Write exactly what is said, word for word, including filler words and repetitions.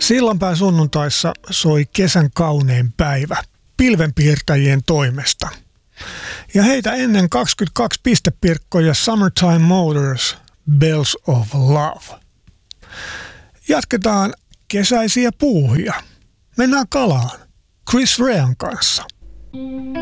Sillanpään sunnuntaissa soi kesän kaunein päivä pilvenpiirtäjien toimesta. Ja heitä ennen kaksikymmentäkaksi pistepirkkoja Summertime Motors Bells of Love. Jatketaan kesäisiä puuhia. Mennään kalaan Chris Rean kanssa.